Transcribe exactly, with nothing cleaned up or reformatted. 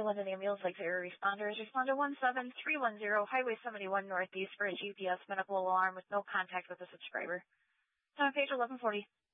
London Ambulance Lake Area responders. Responder one seven three one zero, Highway seventy-one Northeast for a G P S medical alarm with no contact with the subscriber. Time of page eleven forty.